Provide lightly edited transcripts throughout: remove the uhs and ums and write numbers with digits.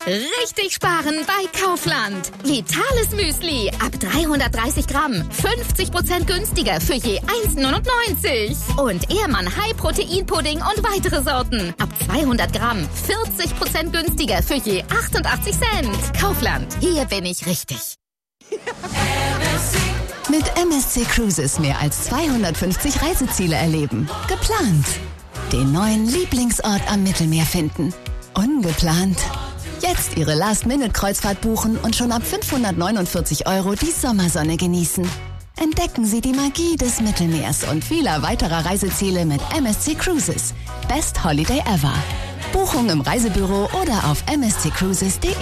Richtig sparen bei Kaufland. Vitales Müsli ab 330 Gramm. 50% günstiger für je 1,99. Und Ehrmann High Protein Pudding und weitere Sorten. Ab 200 Gramm. 40% günstiger für je 88 Cent. Kaufland. Hier bin ich richtig. Mit MSC Cruises mehr als 250 Reiseziele erleben. Geplant. Den neuen Lieblingsort am Mittelmeer finden. Ungeplant. Jetzt Ihre Last-Minute-Kreuzfahrt buchen und schon ab 549 € die Sommersonne genießen. Entdecken Sie die Magie des Mittelmeers und vieler weiterer Reiseziele mit MSC Cruises. Best Holiday ever. Buchung im Reisebüro oder auf msccruises.de.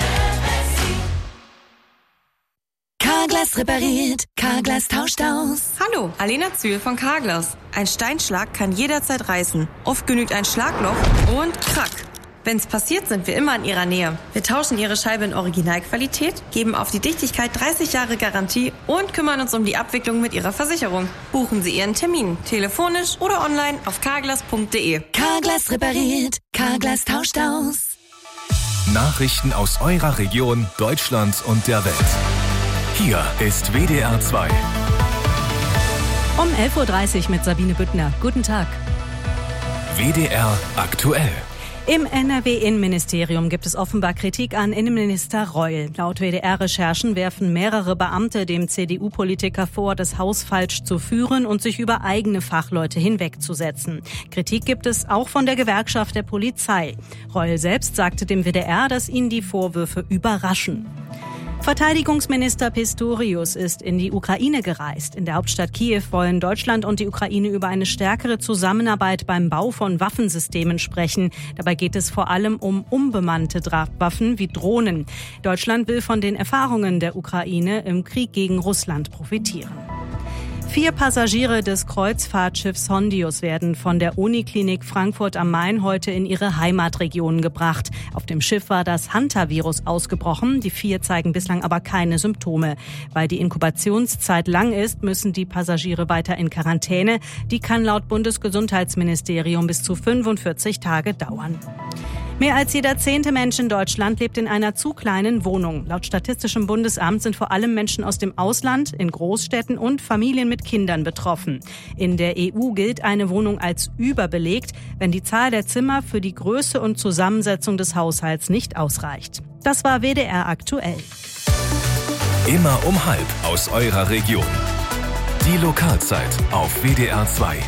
Carglass repariert, Carglass tauscht aus. Hallo, Alena Zühl von Carglass. Ein Steinschlag kann jederzeit reißen. Oft genügt ein Schlagloch und krack. Wenn's passiert, sind wir immer in Ihrer Nähe. Wir tauschen Ihre Scheibe in Originalqualität, geben auf die Dichtigkeit 30 Jahre Garantie und kümmern uns um die Abwicklung mit Ihrer Versicherung. Buchen Sie Ihren Termin, telefonisch oder online auf carglass.de. Carglass repariert, Carglass tauscht aus. Nachrichten aus eurer Region, Deutschland und der Welt. Hier ist WDR 2. Um 11:30 Uhr mit Sabine Büttner. Guten Tag. WDR aktuell. Im NRW-Innenministerium gibt es offenbar Kritik an Innenminister Reul. Laut WDR-Recherchen werfen mehrere Beamte dem CDU-Politiker vor, das Haus falsch zu führen und sich über eigene Fachleute hinwegzusetzen. Kritik gibt es auch von der Gewerkschaft der Polizei. Reul selbst sagte dem WDR, dass ihn die Vorwürfe überraschen. Verteidigungsminister Pistorius ist in die Ukraine gereist. In der Hauptstadt Kiew wollen Deutschland und die Ukraine über eine stärkere Zusammenarbeit beim Bau von Waffensystemen sprechen. Dabei geht es vor allem um unbemannte Waffen wie Drohnen. Deutschland will von den Erfahrungen der Ukraine im Krieg gegen Russland profitieren. 4 Passagiere des Kreuzfahrtschiffs Hondius werden von der Uniklinik Frankfurt am Main heute in ihre Heimatregion gebracht. Auf dem Schiff war das Hantavirus ausgebrochen. Die 4 zeigen bislang aber keine Symptome. Weil die Inkubationszeit lang ist, müssen die Passagiere weiter in Quarantäne. Die kann laut Bundesgesundheitsministerium bis zu 45 Tage dauern. Mehr als jeder 10. Mensch in Deutschland lebt in einer zu kleinen Wohnung. Laut Statistischem Bundesamt sind vor allem Menschen aus dem Ausland, in Großstädten und Familien mit Kindern betroffen. In der EU gilt eine Wohnung als überbelegt, wenn die Zahl der Zimmer für die Größe und Zusammensetzung des Haushalts nicht ausreicht. Das war WDR aktuell. Immer um 12:30 aus eurer Region. Die Lokalzeit auf WDR 2.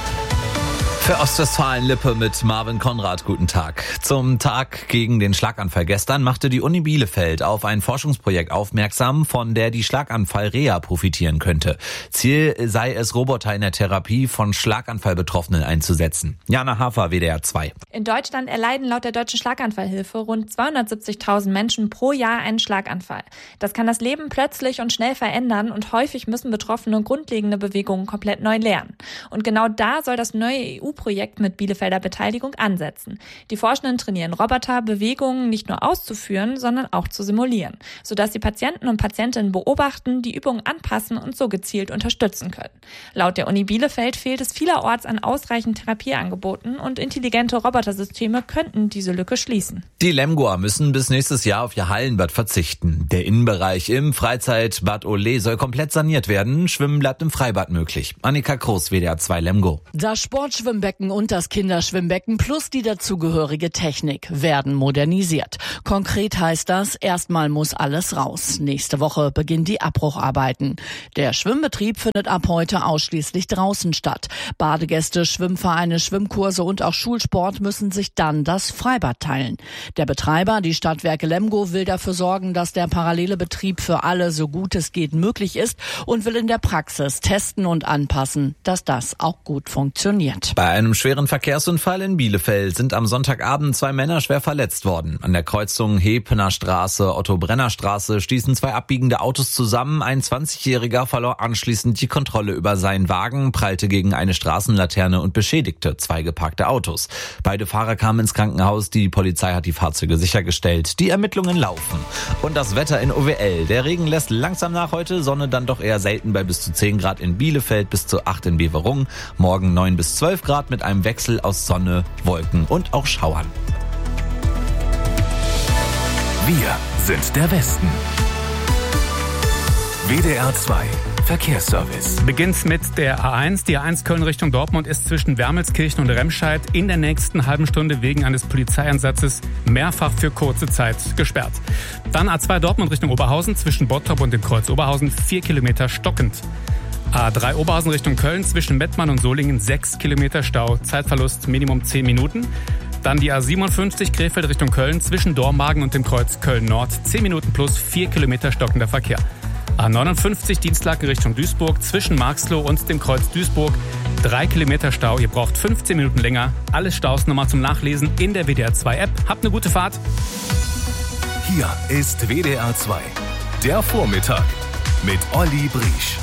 Für Ostwestfalen-Lippe mit Marvin Konrad, guten Tag. Zum Tag gegen den Schlaganfall gestern machte die Uni Bielefeld auf ein Forschungsprojekt aufmerksam, von der die Schlaganfall-Reha profitieren könnte. Ziel sei es, Roboter in der Therapie von Schlaganfallbetroffenen einzusetzen. Jana Hafer, WDR 2. In Deutschland erleiden laut der Deutschen Schlaganfallhilfe rund 270.000 Menschen pro Jahr einen Schlaganfall. Das kann das Leben plötzlich und schnell verändern und häufig müssen Betroffene grundlegende Bewegungen komplett neu lernen. Und genau da soll das neue EU-Projekt mit Bielefelder Beteiligung ansetzen. Die Forschenden trainieren Roboter, Bewegungen nicht nur auszuführen, sondern auch zu simulieren, sodass die Patienten und Patientinnen beobachten, die Übungen anpassen und so gezielt unterstützen können. Laut der Uni Bielefeld fehlt es vielerorts an ausreichend Therapieangeboten und intelligente Robotersysteme könnten diese Lücke schließen. Die Lemgoer müssen bis nächstes Jahr auf ihr Hallenbad verzichten. Der Innenbereich im Freizeitbad Olé soll komplett saniert werden. Schwimmen bleibt im Freibad möglich. Annika Kroos, WDR 2 Lemgo. Das Sportschwimmbecken und das Kinderschwimmbecken plus die dazugehörige Technik werden modernisiert. Konkret heißt das, erstmal muss alles raus. Nächste Woche beginnen die Abbrucharbeiten. Der Schwimmbetrieb findet ab heute ausschließlich draußen statt. Badegäste, Schwimmvereine, Schwimmkurse und auch Schulsport müssen sich dann das Freibad teilen. Der Betreiber, die Stadtwerke Lemgo, will dafür sorgen, dass der parallele Betrieb für alle so gut es geht möglich ist und will in der Praxis testen und anpassen, dass das auch gut funktioniert. Bei einem schweren Verkehrsunfall in Bielefeld sind am Sonntagabend 2 Männer schwer verletzt worden. An der Kreuzung Hepener Straße, Otto-Brenner Straße stießen 2 abbiegende Autos zusammen. Ein 20-Jähriger verlor anschließend die Kontrolle über seinen Wagen, prallte gegen eine Straßenlaterne und beschädigte 2 geparkte Autos. Beide Fahrer kamen ins Krankenhaus. Die Polizei hat die Fahrzeuge sichergestellt. Die Ermittlungen laufen. Und das Wetter in OWL. Der Regen lässt langsam nach heute. Sonne dann doch eher selten bei bis zu 10 Grad in Bielefeld, bis zu 8 in Beverung. Morgen 9 bis 12 Grad mit einem Wechsel aus Sonne, Wolken und auch Schauern. Wir sind der Westen. WDR 2 Verkehrsservice. Beginnt mit der A1. Die A1 Köln Richtung Dortmund ist zwischen Wermelskirchen und Remscheid in der nächsten halben Stunde wegen eines Polizeieinsatzes mehrfach für kurze Zeit gesperrt. Dann A2 Dortmund Richtung Oberhausen zwischen Bottrop und dem Kreuz Oberhausen 4 Kilometer stockend. A3 Oberhausen Richtung Köln zwischen Mettmann und Solingen 6 Kilometer Stau, Zeitverlust Minimum 10 Minuten. Dann die A57 Krefeld Richtung Köln zwischen Dormagen und dem Kreuz Köln Nord 10 Minuten plus 4 Kilometer stockender Verkehr. A59 Dienstlaken Richtung Duisburg zwischen Marxloh und dem Kreuz Duisburg 3 Kilometer Stau. Ihr braucht 15 Minuten länger. Alle Staus nochmal zum Nachlesen in der WDR 2 App. Habt eine gute Fahrt. Hier ist WDR 2, der Vormittag mit Olli Briesch.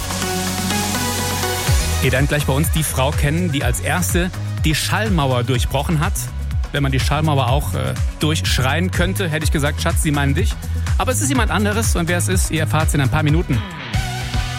Ihr lernt gleich bei uns die Frau kennen, die als erste die Schallmauer durchbrochen hat. Wenn man die Schallmauer auch durchschreien könnte, hätte ich gesagt, Schatz, sie meinen dich. Aber es ist jemand anderes und wer es ist, ihr erfahrt es in ein paar Minuten.